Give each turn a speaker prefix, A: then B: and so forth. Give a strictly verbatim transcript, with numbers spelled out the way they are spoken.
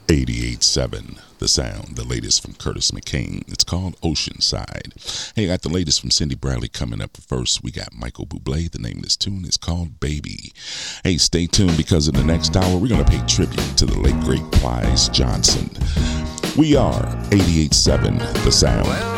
A: eighty-eight seven The Sound, the latest from Curtis McCain. It's called Oceanside. Hey, I got the latest from Cindy Bradley coming up first. We got Michael Bublé. The name of this tune is called Baby. Hey, stay tuned because in the next hour, we're going to pay tribute to the late, great Plies Johnson. We are eighty-eight seven The Sound.
B: Well,